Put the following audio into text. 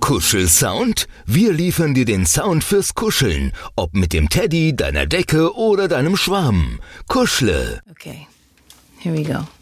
Kuschelsound? Wir liefern dir den Sound fürs Kuscheln. Ob mit dem Teddy, deiner Decke oder deinem Schwamm. Kuschle. Okay, here we go.